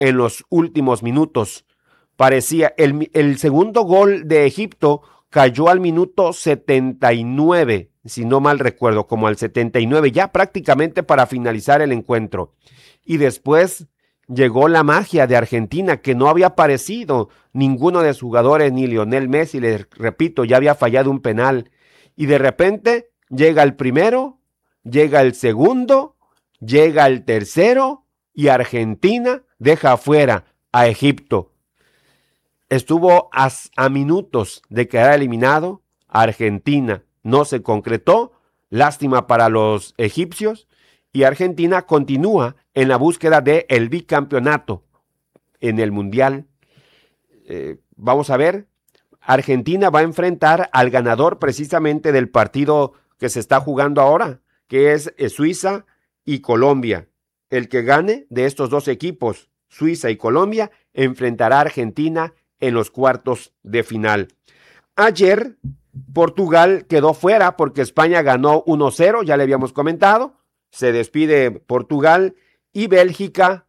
en los últimos minutos. Parecía, el segundo gol de Egipto cayó al minuto 79, si no mal recuerdo, como al 79, ya prácticamente para finalizar el encuentro. Y después llegó la magia de Argentina, que no había aparecido ninguno de sus jugadores, ni Lionel Messi, les repito, ya había fallado un penal. Y de repente llega el primero, llega el segundo, llega el tercero, y Argentina deja afuera a Egipto. Estuvo a minutos de quedar eliminado. Argentina no se concretó. Lástima para los egipcios. Y Argentina continúa en la búsqueda del bicampeonato en el Mundial. Vamos a ver. Argentina va a enfrentar al ganador precisamente del partido que se está jugando ahora, que es Suiza y Colombia. El que gane de estos dos equipos, Suiza y Colombia, enfrentará a Argentina en los cuartos de final. Ayer, Portugal quedó fuera porque España ganó 1-0, ya le habíamos comentado. Se despide Portugal y Bélgica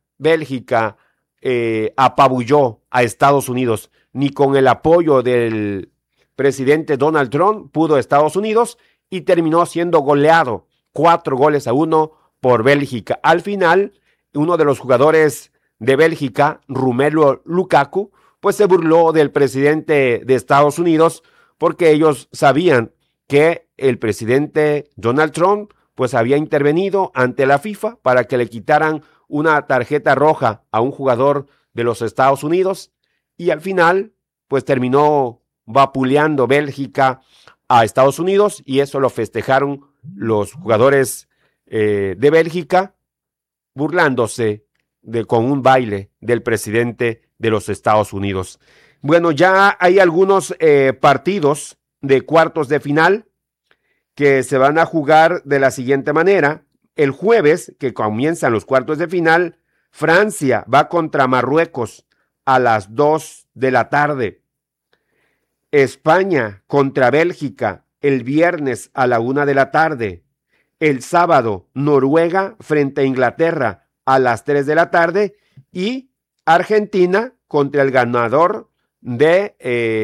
apabulló a Estados Unidos. Ni con el apoyo del presidente Donald Trump pudo Estados Unidos y terminó siendo goleado 4-1 por Bélgica. Al final, uno de los jugadores de Bélgica, Romelu Lukaku, pues se burló del presidente de Estados Unidos porque ellos sabían que el presidente Donald Trump pues había intervenido ante la FIFA para que le quitaran una tarjeta roja a un jugador de los Estados Unidos y al final pues terminó vapuleando Bélgica a Estados Unidos y eso lo festejaron los jugadores de Bélgica burlándose con un baile del presidente de los Estados Unidos. Bueno, ya hay algunos partidos de cuartos de final que se van a jugar de la siguiente manera. El jueves, que comienzan los cuartos de final, Francia va contra Marruecos a las 2 de la tarde. España contra Bélgica el viernes a la 1 de la tarde. El sábado, Noruega frente a Inglaterra a las 3 de la tarde y Argentina contra el ganador de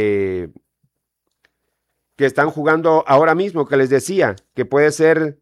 que están jugando ahora mismo, que les decía, que puede ser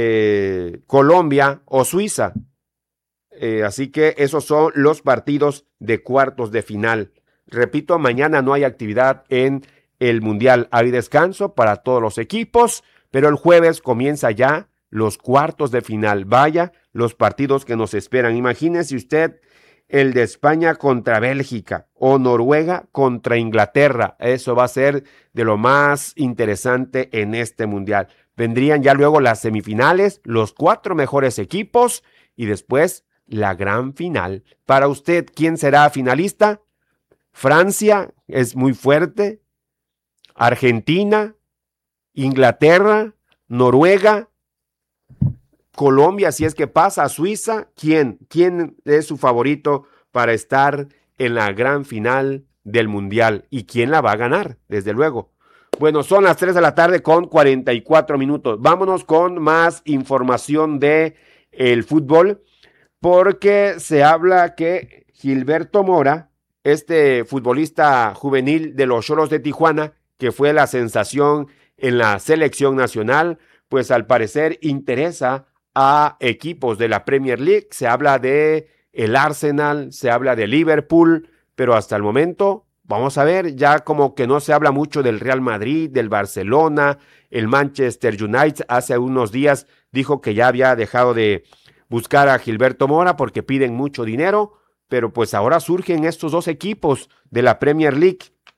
Colombia o Suiza. Así que esos son los partidos de cuartos de final. Repito, mañana no hay actividad en el Mundial. Hay descanso para todos los equipos, pero el jueves comienza ya los cuartos de final. Vaya los partidos que nos esperan. Imagínese usted el de España contra Bélgica o Noruega contra Inglaterra. Eso va a ser de lo más interesante en este Mundial. Vendrían ya luego las semifinales, los 4 mejores equipos y después la gran final. Para usted, ¿quién será finalista? Francia es muy fuerte. Argentina, Inglaterra, Noruega, Colombia, si es que pasa a Suiza. ¿Quién es su favorito para estar en la gran final del Mundial? ¿Y quién la va a ganar? Desde luego. Bueno, son las 3 de la tarde con 44 minutos. Vámonos con más información de el fútbol, porque se habla que Gilberto Mora, este futbolista juvenil de los Xolos de Tijuana, que fue la sensación en la selección nacional, pues al parecer interesa a equipos de la Premier League. Se habla de el Arsenal, se habla de Liverpool, pero hasta el momento, vamos a ver, ya como que no se habla mucho del Real Madrid, del Barcelona, el Manchester United. Hace unos días dijo que ya había dejado de buscar a Gilberto Mora porque piden mucho dinero, pero pues ahora surgen estos dos equipos de la Premier League.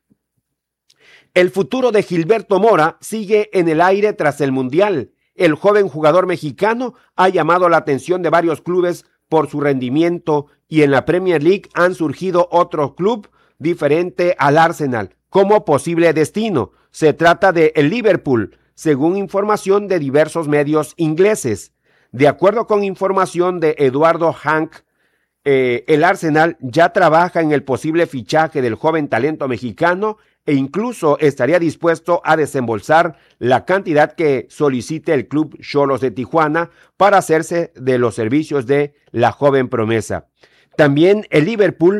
El futuro de Gilberto Mora sigue en el aire tras el Mundial. El joven jugador mexicano ha llamado la atención de varios clubes por su rendimiento y en la Premier League han surgido otro club diferente al Arsenal como posible destino. Se trata de el Liverpool, según información de diversos medios ingleses. De acuerdo con información de Eduardo Hank, el Arsenal ya trabaja en el posible fichaje del joven talento mexicano e incluso estaría dispuesto a desembolsar la cantidad que solicite el club Xolos de Tijuana para hacerse de los servicios de la joven promesa. También el Liverpool